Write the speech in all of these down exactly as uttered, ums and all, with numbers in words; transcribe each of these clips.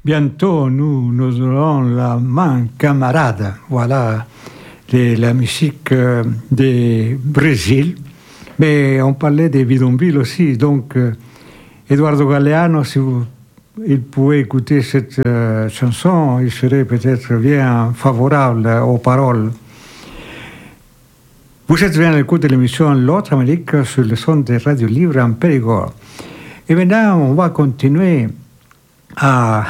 Bientôt, nous, nous aurons la main camarade. Voilà les, la musique euh, du Brésil. Mais on parlait des bidonvilles aussi. Donc, euh, Eduardo Galeano, si vous, il pouvait écouter cette euh, chanson, il serait peut-être bien favorable aux paroles. Vous êtes bien à l'écoute de l'émission L'autre Amérique sur le son de Radio Libre en Périgord. Et maintenant, on va continuer à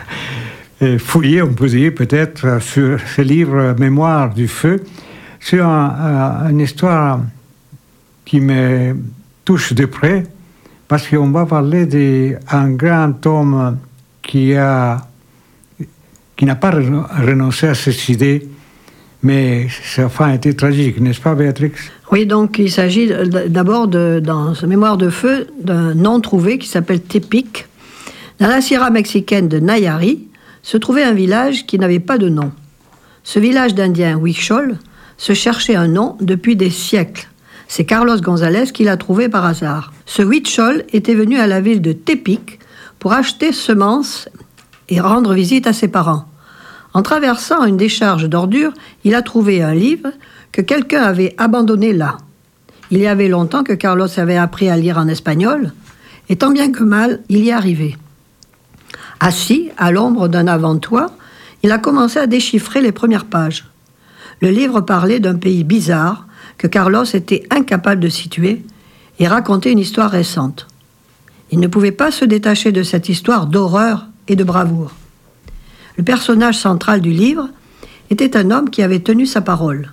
fouiller, on peut dire peut-être, sur ce livre Mémoire du feu, sur un, une histoire qui me touche de près, parce qu'on va parler d'un grand homme qui a qui n'a pas renoncé à ses idées, mais sa fin a été tragique, n'est-ce pas, Béatrix? Oui, donc il s'agit d'abord, de, dans ce Mémoire de feu, d'un nom trouvé qui s'appelle Tepic. Dans la Sierra mexicaine de Nayari, se trouvait un village qui n'avait pas de nom. Ce village d'Indiens Huichol se cherchait un nom depuis des siècles. C'est Carlos González qui l'a trouvé par hasard. Ce Huichol était venu à la ville de Tepic pour acheter semences et rendre visite à ses parents. En traversant une décharge d'ordures, il a trouvé un livre que quelqu'un avait abandonné là. Il y avait longtemps que Carlos avait appris à lire en espagnol, et tant bien que mal, il y arrivait. Assis à l'ombre d'un avant-toit, il a commencé à déchiffrer les premières pages. Le livre parlait d'un pays bizarre que Carlos était incapable de situer et racontait une histoire récente. Il ne pouvait pas se détacher de cette histoire d'horreur et de bravoure. Le personnage central du livre était un homme qui avait tenu sa parole.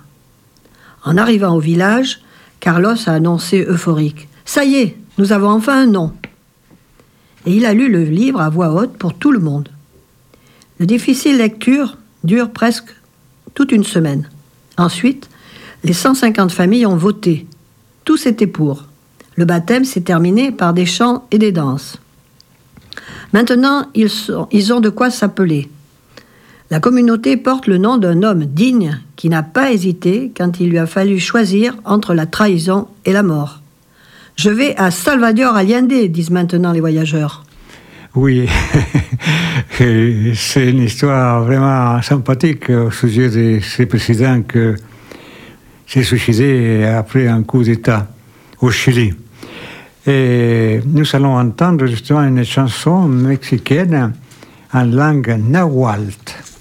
En arrivant au village, Carlos a annoncé euphorique « Ça y est, nous avons enfin un nom !» Et il a lu le livre à voix haute pour tout le monde. La difficile lecture dure presque toute une semaine. Ensuite, les cent cinquante familles ont voté. Tous étaient pour. Le baptême s'est terminé par des chants et des danses. Maintenant, ils, sont, ils ont de quoi s'appeler. La communauté porte le nom d'un homme digne qui n'a pas hésité quand il lui a fallu choisir entre la trahison et la mort. « Je vais à Salvador Allende », disent maintenant les voyageurs. Oui, c'est une histoire vraiment sympathique au sujet de ce président qui s'est suicidé après un coup d'État au Chili. Et nous allons entendre justement une chanson mexicaine en langue nahuatl.